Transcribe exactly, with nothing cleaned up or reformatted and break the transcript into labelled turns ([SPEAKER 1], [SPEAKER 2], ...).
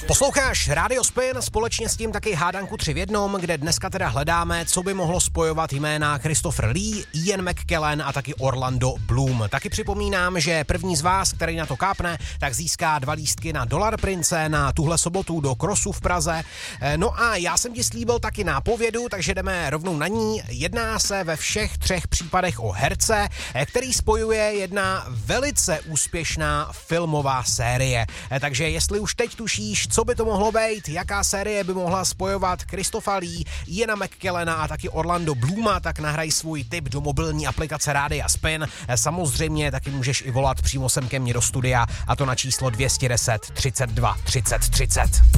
[SPEAKER 1] Posloucháš Radio Spin, společně s tím taky hádanku tři v jednom, kde dneska teda hledáme, co by mohlo spojovat jména Christopher Lee, Ian McKellen a taky Orlando Bloom. Taky připomínám, že první z vás, který na to kápne, tak získá dva lístky na Dolar Prince na tuhle sobotu do Crossu v Praze. No a já jsem ti slíbil taky nápovědu, takže jdeme rovnou na ní. Jedná se ve všech třech případech o herce, který spojuje jedna velice úspěšná filmová série. Takže jestli už teď tušíš, co by to mohlo být, jaká série by mohla spojovat Christopha Lee, Iana McKellena a taky Orlando Blooma, tak nahraj svůj tip do mobilní aplikace Rádia Spin. Samozřejmě taky můžeš i volat přímo sem ke mně do studia, a to na číslo dvě stě deset třicet dva třicet třicet.